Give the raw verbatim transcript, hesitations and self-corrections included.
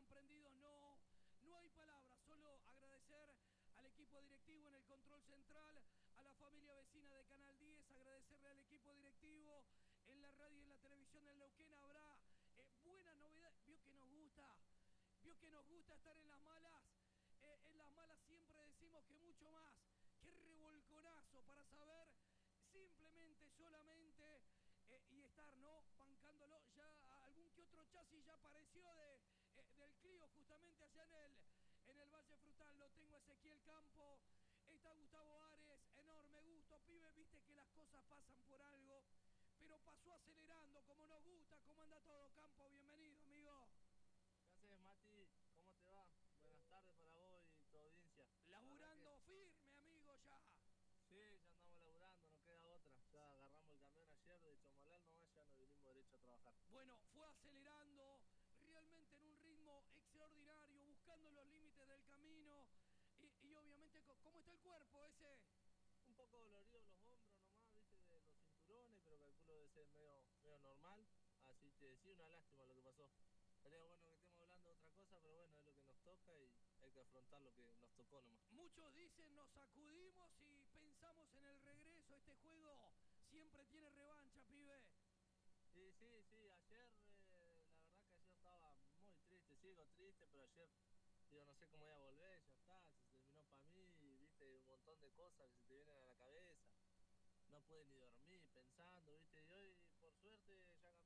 están prendidos, no, no hay palabras, solo agradecer al equipo directivo en el control central, a la familia vecina de Canal diez, agradecerle al equipo directivo en la radio y en la televisión del Neuquén. Habrá eh, buena novedad, vio que nos gusta, vio que nos gusta estar en las malas, eh, en las malas siempre decimos que mucho más, qué revolconazo para saber simplemente, solamente, eh, y estar, ¿no?, bancándolo. Ya algún que otro chasis ya apareció de, eh, del Clio, justamente allá en el, en el Valle Frutal. Lo tengo a Ezequiel Campo, está Gustavo Ares, enorme gusto, pibe, viste que las cosas pasan por algo, pero pasó acelerando, como nos gusta. ¿Cómo anda todo, Campo? Bienvenido, amigo. ¿Qué haces, Mati? ¿Cómo te va? Buenas tardes para vos y tu audiencia. La verdad que Laburando firme, amigo, ya. sí, ya andamos laburando, no queda otra. Ya agarramos el camión ayer de Chomalal nomás, ya nos vinimos derecho a trabajar. Bueno, fue acelerando realmente en un ritmo extraordinario, buscando los límites del camino. Y, y obviamente, ¿cómo está el cuerpo ese? Un poco dolorido los hombros nomás, viste, de los cinturones, pero calculo de ser medio, medio normal. Así que sí, una lástima lo que pasó. Sería bueno que estemos hablando de otra cosa, pero bueno, es lo que nos toca y hay que afrontar lo que nos tocó nomás. Muchos dicen, nos sacudimos y pensamos en el regreso. Este juego siempre tiene revancha, pibe. Sí, sí, sí, ayer, eh, la verdad que ayer estaba muy triste, sigo triste, pero ayer, digo, no sé cómo voy a volver, ya está, se terminó para mí, viste, un montón de cosas que se te vienen a la cabeza, no pude ni dormir pensando, viste, y hoy, por suerte, ya